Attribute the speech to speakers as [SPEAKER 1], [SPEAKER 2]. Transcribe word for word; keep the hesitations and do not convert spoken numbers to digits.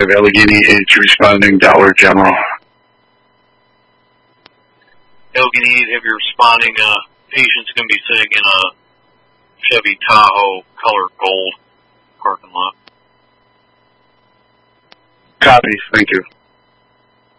[SPEAKER 1] Allegheny eight responding, Dollar General.
[SPEAKER 2] Allegheny eight, heavy responding. Uh, patient's going to be sitting in a Chevy Tahoe color gold parking lot.
[SPEAKER 1] Copy. Thank you.